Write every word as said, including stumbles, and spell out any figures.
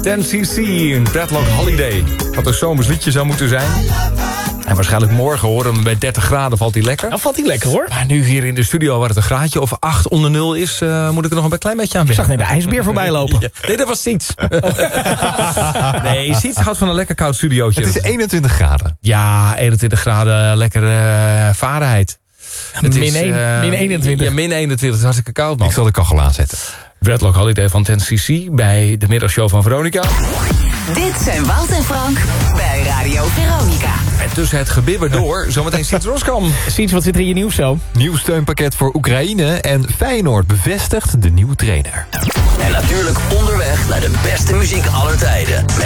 ten C C, een Dreadlock Holiday. Wat een zomers liedje zou moeten zijn. En waarschijnlijk morgen horen we bij dertig graden valt hij lekker. Dan valt hij lekker hoor. Maar nu hier in de studio waar het een graadje of acht onder nul is... Uh, moet ik er nog een klein beetje aan Ik wennen. zag net de ijsbeer voorbij lopen. Ja. Nee, dat was Siets. Nee, Siets houdt van een lekker koud studiootje. Het is eenentwintig graden. Ja, eenentwintig graden, lekkere uh, vaarheid. Het min, is, één, uh, min eenentwintig. Ja, min eenentwintig, het is hartstikke koud, man. Ik zal de kachel aanzetten. Dreadlock Holiday van ten C C bij de middagshow van Veronica. Dit zijn Wout en Frank bij Radio Veronica. En tussen het gebibber door, zometeen Siets Roskam. Siets, wat zit er in je nieuws zo? Nieuw steunpakket voor Oekraïne en Feyenoord bevestigt de nieuwe trainer. En natuurlijk onderweg naar de beste muziek aller tijden.